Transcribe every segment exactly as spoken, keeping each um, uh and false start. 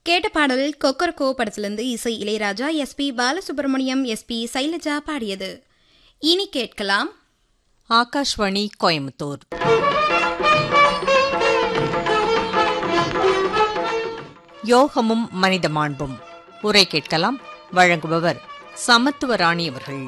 கேட்ட பாடல் கொக்கரக்கோ படத்திலிருந்து இசை Ilaiyaraaja, S B Balasubramaniam, S B Shailaja பாடியது. இனி கேட்கலாம் ஆகாஷ்வாணி கோயம்புத்தூர் யோகமும் மனித மாண்பும் உரை கேட்கலாம். வழங்குபவர் சமத்துவராணி அவர்கள்.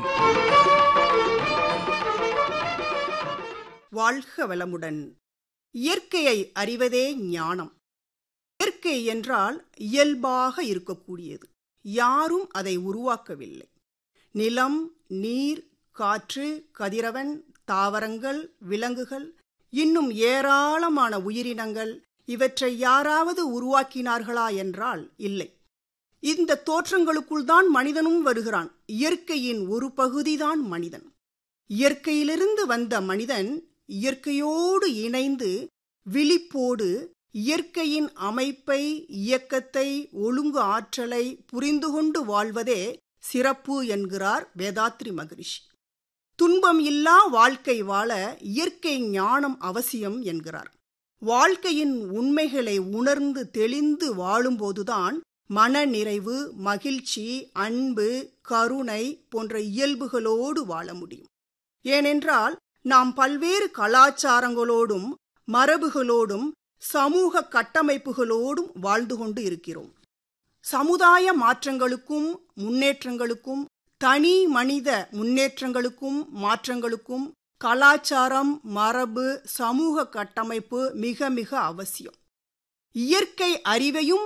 வாழ்க வளமுடன். இயற்கையை அறிவதே ஞானம். இயற்கை என்றால் இயல்பாக இருக்கக்கூடியது. யாரும் அதை உருவாக்கவில்லை. நிலம், நீர், காற்று, கதிரவன், தாவரங்கள், விலங்குகள், இன்னும் ஏராளமான உயிரினங்கள், இவற்றை யாராவது உருவாக்கினார்களா என்றால் இல்லை. இந்த தோற்றங்களுக்குள் தான் மனிதனும் வருகிறான். இயற்கையின் ஒரு பகுதிதான் மனிதன். இயற்கையிலிருந்து வந்த மனிதன் இயற்கையோடு இணைந்து விழிப்போடு இயற்கையின் அமைப்பை, இயக்கத்தை, ஒழுங்கு ஆற்றலை புரிந்து கொண்டு வாழ்வதே சிறப்பு என்கிறார் வேதாத்ரி மகரிஷி. துன்பம் இல்லா வாழ்க்கை வாழ இயற்கை ஞானம் அவசியம் என்கிறார். வாழ்க்கையின் உண்மைகளை உணர்ந்து தெளிந்து வாழும்போதுதான் மன நிறைவு, மகிழ்ச்சி, அன்பு, கருணை போன்ற இயல்புகளோடு வாழ முடியும். ஏனென்றால் நாம் பல்வேறு கலாச்சாரங்களோடும் மரபுகளோடும் சமூக கட்டமைப்புகளோடும் வாழ்ந்து கொண்டு இருக்கிறோம். சமுதாய மாற்றங்களுக்கும் முன்னேற்றங்களுக்கும், தனி மனித முன்னேற்றங்களுக்கும் மாற்றங்களுக்கும் கலாச்சாரம், மரபு, சமூக கட்டமைப்பு மிக மிக அவசியம். இயற்கை அறிவையும்